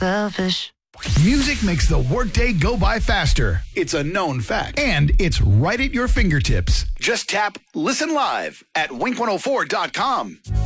selfish. Music makes the workday go by faster. It's a known fact. And it's right at your fingertips. Just tap Listen Live at wink104.com.